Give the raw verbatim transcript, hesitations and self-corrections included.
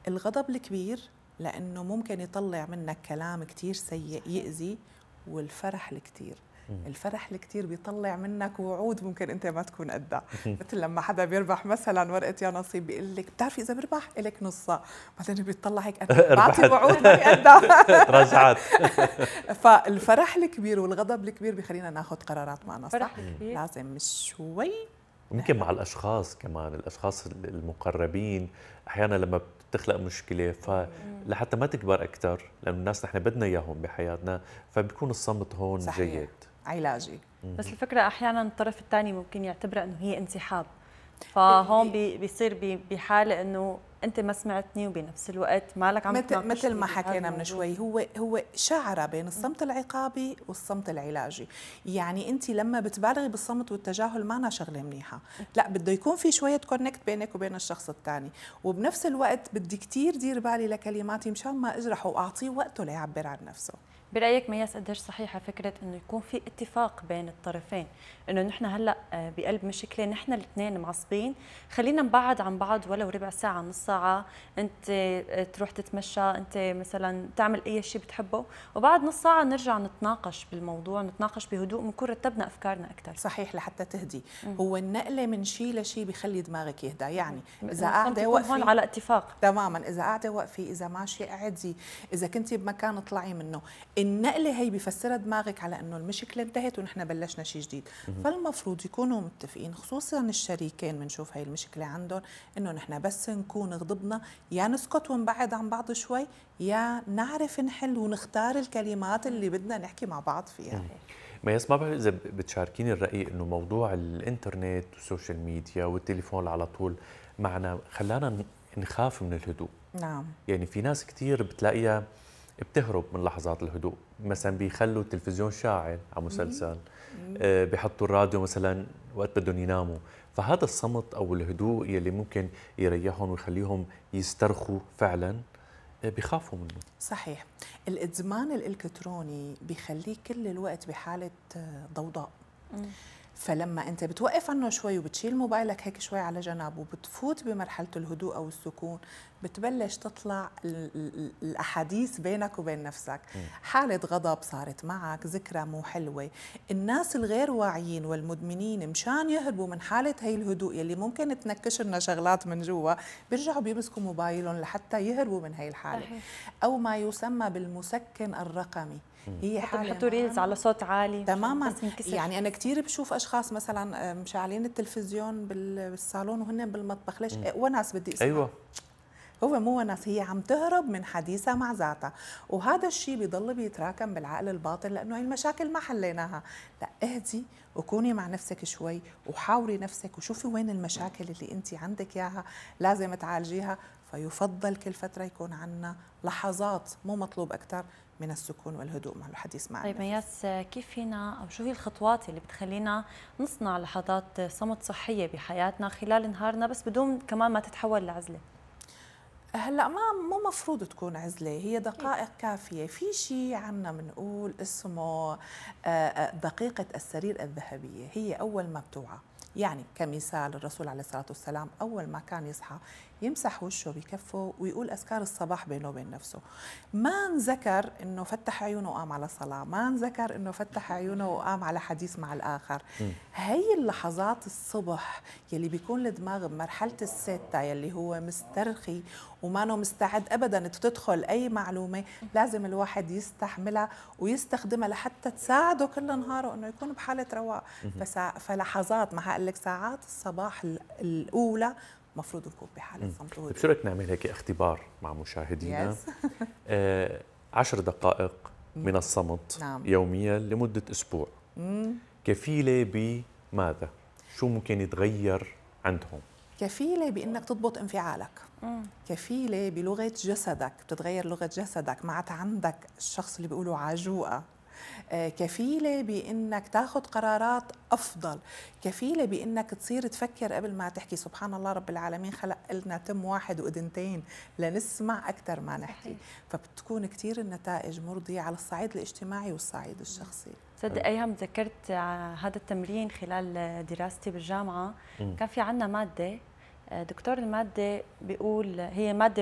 الغضب الكبير لأنه ممكن يطلع منك كلام كتير سيء يأذي، والفرح الكتير الفرح الكتير بيطلع منك وعود ممكن انت ما تكون قدها. مثل لما حدا بيربح مثلا ورقه يا نصيب بيقول لك بتعرفي اذا بربح الك نصها، بعدين بيطلع هيك انا بعطي وعود ما قدها رجعت. فالفرح الكبير والغضب الكبير بيخلينا ناخذ قرارات معنا صح. لازم مش شوي. ممكن مع الاشخاص كمان، الاشخاص المقربين احيانا لما بتخلق مشكله فلحتى ما تكبر اكثر، لانه الناس نحن بدنا اياهم بحياتنا، فبيكون الصمت هون صحيح. جيد علاجي. بس الفكره احيانا الطرف الثاني ممكن يعتبرها انه هي انسحاب، فهون بي بيصير بحاله انه انت ما سمعتني وبنفس الوقت مالك عم تناقشني. مثل ما حكينا من شوي، هو هو شعره بين الصمت العقابي والصمت العلاجي. يعني انت لما بتبالغي بالصمت والتجاهل ما شغله منيحه، لا بده يكون في شويه كونكت بينك وبين الشخص الثاني، وبنفس الوقت بدي كثير دير بالي لكلماتي مشان ما اجرحه واعطيه وقته ليعبر عن نفسه. برأيك مياس قديش صحيحة فكرة إنه يكون في اتفاق بين الطرفين، إنه نحن هلا بقلب مشكلة نحن الاثنين معصبين، خلينا نبعد عن بعض ولو ربع ساعة نص ساعة، أنت تروح تتمشى، أنت مثلا تعمل أي شيء بتحبه، وبعد نص ساعة نرجع نتناقش بالموضوع، نتناقش بهدوء، بنكون رتبنا أفكارنا أكثر. صحيح، لحتى تهدي. مم. هو النقلة من شيء لشيء بخلي دماغك يهدى. يعني إذا قاعدة وقفي هون على اتفاق تماما، إذا قاعدة وقفي، إذا ماشية اعدي، إذا كنتي بمكان اطلعي منه. النقلة هي بفسرها دماغك على انه المشكله انتهت ونحن بلشنا شيء جديد. فالمفروض يكونوا متفقين، خصوصا الشريكين بنشوف هي المشكله عندهم، انه نحن بس نكون غضبنا يا نسكت ونبعد عن بعض شوي، يا نعرف نحل ونختار الكلمات اللي بدنا نحكي مع بعض فيها. مياس، ما بعرف اذا بتشاركيني الراي انه موضوع الانترنت والسوشيال ميديا والتليفون على طول معنا خلانا نخاف من الهدوء. نعم. يعني في ناس كثير بتلاقيها بتهرب من لحظات الهدوء، مثلا بيخلوا التلفزيون شاعل على مسلسل، آه بيحطوا الراديو مثلا وقت بدهم يناموا، فهذا الصمت او الهدوء يلي ممكن يريحهم ويخليهم يسترخوا فعلا آه بيخافوا منه. صحيح. الادمان الالكتروني بيخليك كل الوقت بحاله ضوضاء. مم. فلما انت بتوقف عنه شوي وبتشيل موبايلك هيك شوي على جنب وبتفوت بمرحله الهدوء او السكون، بتبلش تطلع الاحاديث بينك وبين نفسك. م. حاله غضب صارت معك، ذكرى مو حلوه، الناس الغير واعيين والمدمنين مشان يهربوا من حاله هي الهدوء يلي ممكن تنكش لنا شغلات من جوا، بيرجعوا بيمسكوا موبايلهم لحتى يهربوا من هي الحاله. صحيح. او ما يسمى بالمسكن الرقمي. هي حاله بحطوا ريلز على صوت عالي تماما. يعني انا كثير بشوف اشخاص مثلا مشعلين التلفزيون بالصالون وهن بالمطبخ، ليش؟ وناس بدي اسمع. ايوه، هو مو وناس، هي عم تهرب من حديثها مع ذاتها، وهذا الشيء بيضل بيتراكم بالعقل الباطن لانه هي المشاكل ما حليناها. لا، اهدي وكوني مع نفسك شوي وحاوري نفسك وشوفي وين المشاكل اللي انت عندك اياها لازم تعالجيها. فيفضل كل فتره يكون عندنا لحظات، مو مطلوب اكثر من السكون والهدوء مع الحديث معنا. طيب مياس، كيف فينا او شو هي الخطوات اللي بتخلينا نصنع لحظات صمت صحيه بحياتنا خلال نهارنا بس بدون كمان ما تتحول لعزله؟ هلا ما مو مفروض تكون عزله، هي دقائق كافيه. في شيء عنا بنقول اسمه دقيقه السرير الذهبيه، هي اول ما بتوعى. يعني كمثال الرسول عليه الصلاه والسلام اول ما كان يصحى يمسح وشه بكفه ويقول اذكار الصباح بينه وبين نفسه. ما انذكر انه فتح عيونه وقام على صلاه، ما انذكر انه فتح عيونه وقام على حديث مع الاخر. م. هي اللحظات الصبح يلي بيكون الدماغ بمرحله السيتا يلي هو مسترخي وما نو مستعد ابدا تدخل اي معلومه، لازم الواحد يستحملها ويستخدمها لحتى تساعده كل نهاره انه يكون بحاله رواق. فلحظات، ما هقول لك ساعات الصباح الاولى مفروض نكون بحاله صمت وهدوء. شو رايك نعمل هيك اختبار مع مشاهدينا؟ آه عشر دقائق من الصمت. نعم. يوميا لمده اسبوع. مم. كفيله بماذا؟ شو ممكن يتغير عندهم؟ كفيله بانك تضبط انفعالك. مم. كفيله بلغه جسدك، بتتغير لغه جسدك، ما عاد عندك الشخص اللي بيقولوا عجوقه. كفيلة بأنك تاخذ قرارات أفضل، كفيلة بأنك تصير تفكر قبل ما تحكي. سبحان الله، رب العالمين خلق لنا تم واحد وإذنتين لنسمع أكثر ما نحكي. فبتكون كثير النتائج مرضية على الصعيد الاجتماعي والصعيد الشخصي. صدق أيام تذكرت هذا التمرين خلال دراستي بالجامعة. م. كان في عنا مادة، دكتور المادة بيقول هي مادة